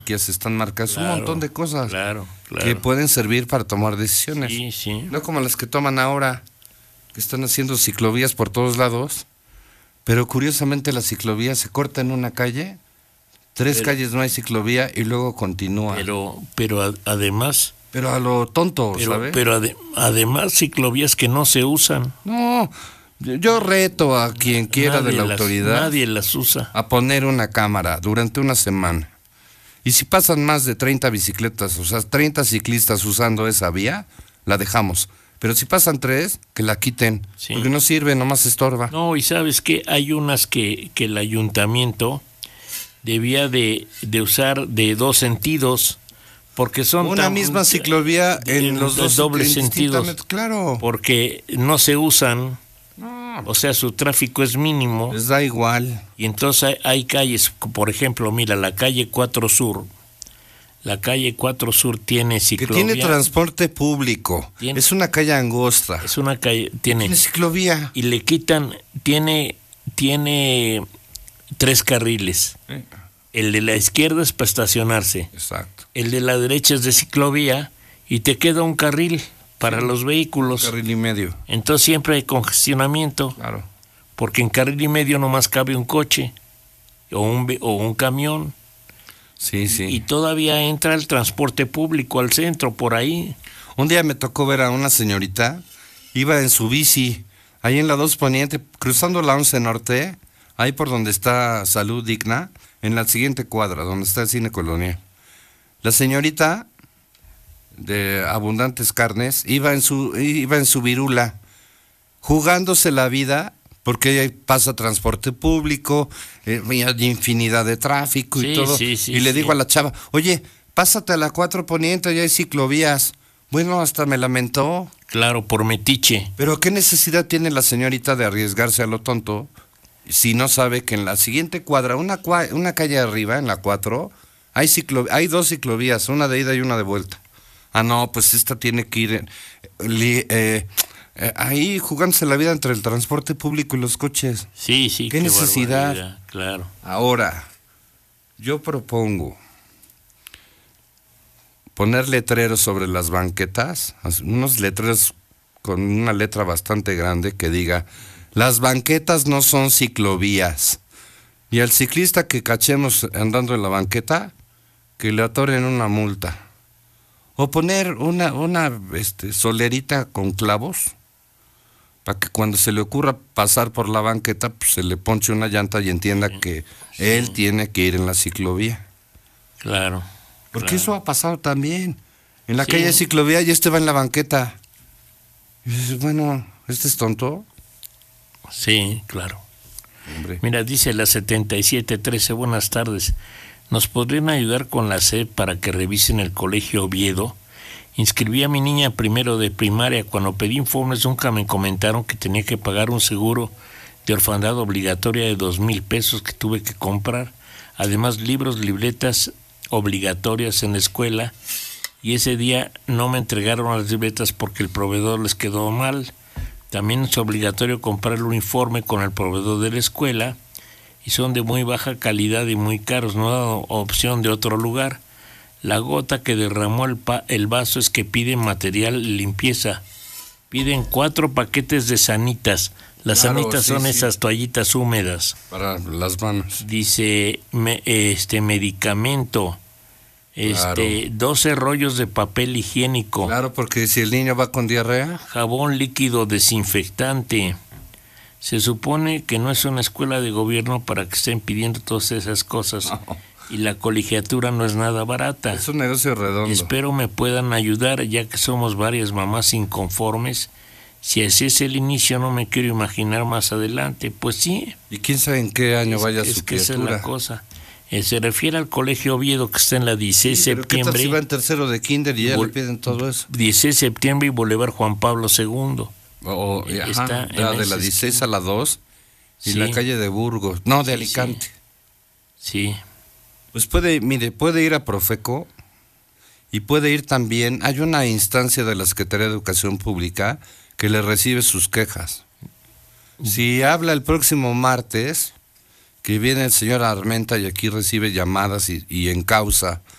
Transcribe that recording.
están marcadas, un Claro, montón de cosas claro. que pueden servir para tomar decisiones. Sí, sí. No como las que toman ahora, que están haciendo ciclovías por todos lados, pero curiosamente la ciclovía se corta en una calle, tres calles no hay ciclovía y luego continúa. Pero además... Pero a lo tonto, ¿sabes? Pero además ciclovías que no se usan. No, yo reto a quien quiera de la autoridad. Nadie las usa. A poner una cámara durante una semana. Y si pasan más de 30 bicicletas, o sea, 30 ciclistas usando esa vía, la dejamos. Pero si pasan 3, que la quiten, sí. Porque no sirve, nomás estorba. No, y ¿sabes qué? Hay unas que el ayuntamiento debía de usar de 2 sentidos, porque son una misma ciclovía en los dos dobles sentidos. Claro. Porque no se usan, o sea, su tráfico es mínimo. Les da igual. Y entonces hay calles, por ejemplo, mira, la calle 4 Sur. La calle 4 Sur tiene ciclovía. Que tiene transporte público. Es una calle angosta. Es una calle, tiene ciclovía. Y le quitan, tiene 3 carriles. El de la izquierda es para estacionarse. Exacto. El de la derecha es de ciclovía y te queda un carril para los vehículos. Un carril y medio. Entonces siempre hay congestionamiento. Claro. Porque en carril y medio nomás cabe un coche o un camión. Sí, sí. Y todavía entra el transporte público al centro, por ahí. Un día me tocó ver a una señorita, iba en su bici, ahí en la 2 Poniente, cruzando la 11 Norte, ahí por donde está Salud Digna, en la siguiente cuadra, donde está el Cine Colonial. La señorita de Abundantes Carnes iba en su virula, jugándose la vida, porque ahí pasa transporte público, hay infinidad de tráfico y todo. Sí, y le digo a la chava, oye, pásate a la 4 Poniente, ya hay ciclovías. Bueno, hasta me lamentó. Claro, por metiche. Pero ¿qué necesidad tiene la señorita de arriesgarse a lo tonto si no sabe que en la siguiente cuadra, una calle arriba, en la 4, hay 2 ciclovías, una de ida y una de vuelta? Ah, no, pues esta tiene que ir... ahí jugándose la vida entre el transporte público y los coches. Sí, sí. ¿Qué necesidad? Claro. Ahora, yo propongo poner letreros sobre las banquetas, unos letreros con una letra bastante grande que diga, las banquetas no son ciclovías. Y al ciclista que cachemos andando en la banqueta, que le atoren una multa. O poner una solerita con clavos, para que cuando se le ocurra pasar por la banqueta, pues se le ponche una llanta y entienda que él tiene que ir en la ciclovía. Claro. Porque eso ha pasado también. En la calle de ciclovía y va en la banqueta. Y dices, bueno, ¿este es tonto? Sí, claro. Hombre. Mira, dice la 7713, buenas tardes. ¿Nos podrían ayudar con la SEP para que revisen el colegio Oviedo? Inscribí a mi niña primero de primaria. Cuando pedí informes nunca me comentaron que tenía que pagar un seguro de orfandad obligatoria de 2,000 pesos que tuve que comprar. Además, libros, libretas obligatorias en la escuela. Y ese día no me entregaron las libretas porque el proveedor les quedó mal. También es obligatorio comprar el uniforme con el proveedor de la escuela. Y son de muy baja calidad y muy caros. No da opción de otro lugar. La gota que derramó el vaso es que piden material de limpieza. Piden 4 paquetes de sanitas. Las sanitas son esas toallitas húmedas. Para las manos. Dice, medicamento. 12 rollos de papel higiénico. Claro, porque si el niño va con diarrea. Jabón líquido desinfectante. Se supone que no es una escuela de gobierno para que estén pidiendo todas esas cosas. No. Y la colegiatura no es nada barata. Es un negocio redondo. Espero me puedan ayudar, ya que somos varias mamás inconformes. Si ese es el inicio, no me quiero imaginar más adelante. Pues sí. ¿Y quién sabe en qué año vaya su criatura? Es que esa es la cosa. Se refiere al colegio Oviedo, que está en la 16 de septiembre. ¿Qué tal si va en tercero de kinder y ya le piden todo eso? 16 de septiembre y Boulevard Juan Pablo II. Está de la 16 a la 2 y la calle de Burgos, no, de Alicante. Sí. Pues puede ir a Profeco y puede ir también, hay una instancia de la Secretaría de Educación Pública que le recibe sus quejas. Si habla el próximo martes, que viene el señor Armenta y aquí recibe llamadas y encausa